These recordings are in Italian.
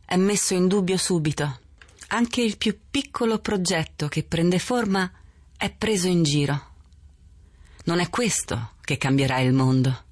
è messo in dubbio subito. Anche il più piccolo progetto che prende forma è preso in giro. Non è questo che cambierà il mondo.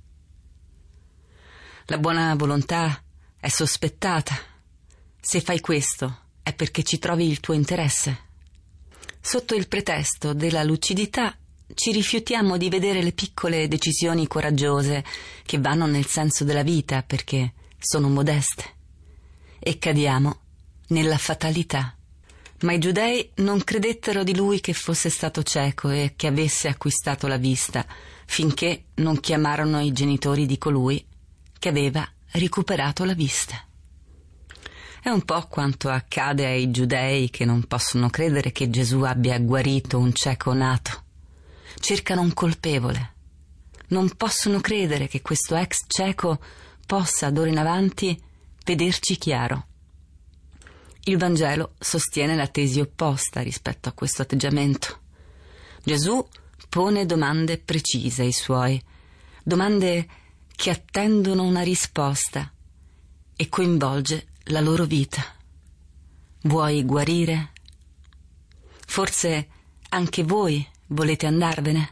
La buona volontà è sospettata. Se fai questo è perché ci trovi il tuo interesse. Sotto il pretesto della lucidità ci rifiutiamo di vedere le piccole decisioni coraggiose che vanno nel senso della vita perché sono modeste, e cadiamo nella fatalità. Ma i giudei non credettero di lui che fosse stato cieco e che avesse acquistato la vista, finché non chiamarono i genitori di colui che aveva recuperato la vista. È un po' quanto accade ai giudei che non possono credere che Gesù abbia guarito un cieco nato. Cercano un colpevole. Non possono credere che questo ex cieco possa d'ora in avanti vederci chiaro. Il Vangelo sostiene la tesi opposta rispetto a questo atteggiamento. Gesù pone domande precise ai suoi, domande che attendono una risposta, e coinvolge la loro vita. Vuoi guarire? Forse anche voi volete andarvene?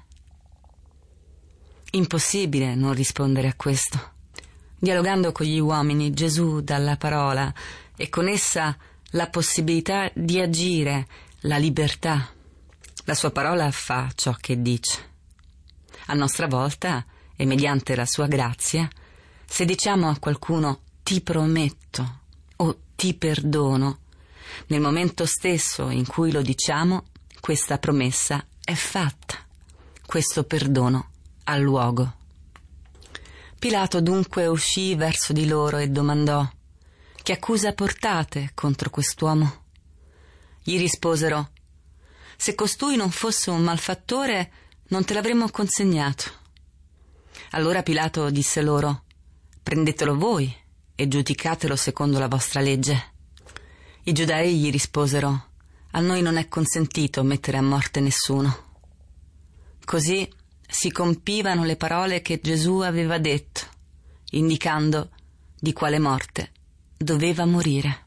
Impossibile non rispondere a questo. Dialogando con gli uomini, Gesù dà la parola e con essa la possibilità di agire, la libertà. La sua parola fa ciò che dice. A nostra volta, e mediante la sua grazia, se diciamo a qualcuno ti prometto o ti perdono, nel momento stesso in cui lo diciamo, questa promessa è fatta, questo perdono ha luogo. Pilato dunque uscì verso di loro e domandò: che accusa portate contro quest'uomo? Gli risposero: se costui non fosse un malfattore, non te l'avremmo consegnato. Allora Pilato disse loro: prendetelo voi e giudicatelo secondo la vostra legge. I giudei gli risposero: a noi non è consentito mettere a morte nessuno. Così si compivano le parole che Gesù aveva detto, indicando di quale morte doveva morire.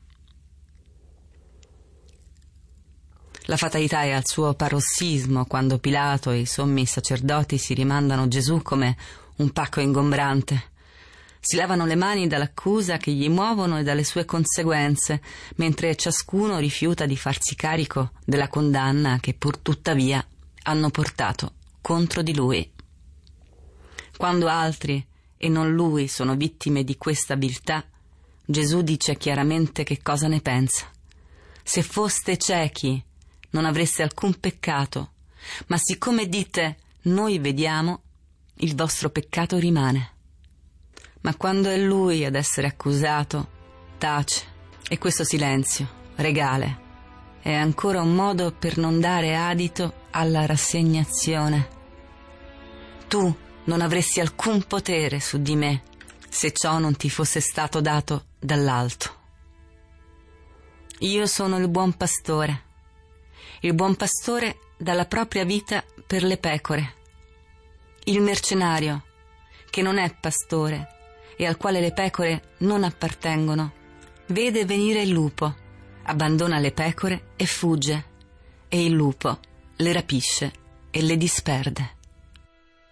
La fatalità è al suo parossismo quando Pilato e i sommi sacerdoti si rimandano Gesù come un pacco ingombrante. Si lavano le mani dall'accusa che gli muovono e dalle sue conseguenze, mentre ciascuno rifiuta di farsi carico della condanna che pur tuttavia hanno portato contro di lui. Quando altri e non lui sono vittime di questa viltà, Gesù dice chiaramente che cosa ne pensa. Se foste ciechi non avreste alcun peccato, ma siccome dite noi vediamo, il vostro peccato rimane. Ma quando è lui ad essere accusato, tace, e questo silenzio, regale, è ancora un modo per non dare adito alla rassegnazione. Tu non avresti alcun potere su di me se ciò non ti fosse stato dato dall'alto. Io sono il buon pastore. Il buon pastore dà la propria vita per le pecore. Il mercenario, che non è pastore e al quale le pecore non appartengono, vede venire il lupo, abbandona le pecore e fugge, e il lupo le rapisce e le disperde.